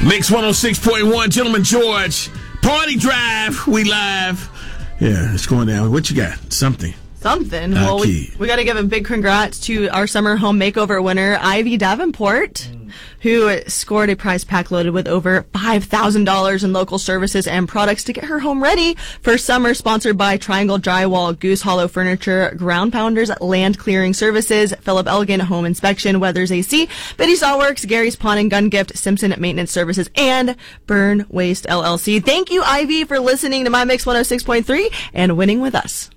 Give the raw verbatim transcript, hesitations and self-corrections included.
Mix one oh six point one, Gentleman George. Party Drive. We live. Yeah, it's going down. What you got? Something. Something. Well, we, we got to give a big congrats to our summer home makeover winner, Ivy Davenport, mm. who scored a prize pack loaded with over five thousand dollars in local services and products to get her home ready for summer, sponsored by Triangle Drywall, Goose Hollow Furniture, Ground Pounders, Land Clearing Services, Philip Elgin Home Inspection, Weathers A C, Betty Sawworks, Gary's Pawn and Gun Gift, Simpson Maintenance Services, and Burn Waste L L C. Thank you, Ivy, for listening to My Mix one oh six point three and winning with us.